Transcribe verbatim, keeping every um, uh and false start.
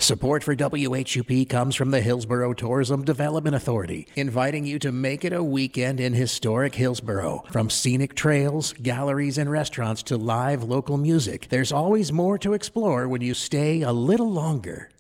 Support for W H U P comes from the Hillsborough Tourism Development Authority, inviting you to make it a weekend in historic Hillsborough. From scenic trails, galleries, and restaurants to live local music, there's always more to explore when you stay a little longer.